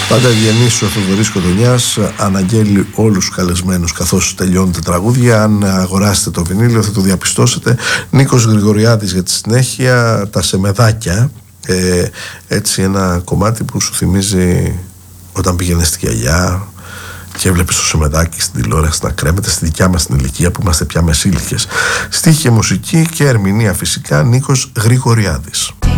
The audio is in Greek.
Πάντα ευγενής ο Θοδωρής Κοντονιάς αναγγέλει όλους τους καλεσμένους καθώς τελειώνουν τα τραγούδια. Αν αγοράσετε το βινίλιο θα το διαπιστώσετε. Νίκος Γρηγοριάδης για τη συνέχεια, τα Σεμεδάκια. Έτσι ένα κομμάτι που σου θυμίζει όταν πήγαινε στη γιαγιά και έβλεπες το Σεμεδάκι στην τηλεόραση να κρέμεται, στη δικιά μας την ηλικία που είμαστε πια μεσήλικες. Στίχη και μουσική και ερμηνεία φυσικά Νίκος Γρηγοριάδης.